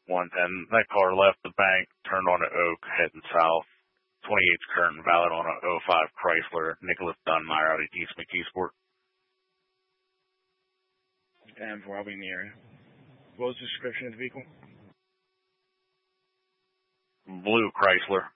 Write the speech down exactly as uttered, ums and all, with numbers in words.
one ten. That car left the bank, turned on an Oak, heading south. twenty-eight's current and valid on a oh five Chrysler. Nicholas Dunmeyer out of East McKeesport. And for I'll be in the area. What was the description of the vehicle? Blue Chrysler.